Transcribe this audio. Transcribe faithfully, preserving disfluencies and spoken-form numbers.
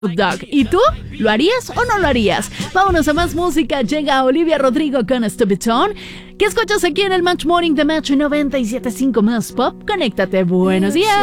Dog. ¿Y tú? ¿Lo harías o no lo harías? Vámonos a más música. Llega Olivia Rodrigo con Stupid Tone. ¿Qué escuchas aquí en el Match Morning de Match noventa y siete punto cinco más Pop? Conéctate. Buenos días.